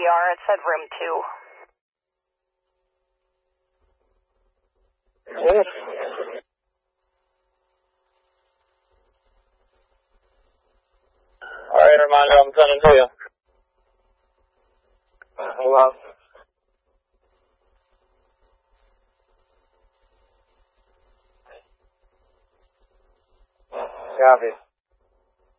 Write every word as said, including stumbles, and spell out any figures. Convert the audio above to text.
R. It said room two. Yes. All right, Armando, I'm coming to you. Hold on. Copy.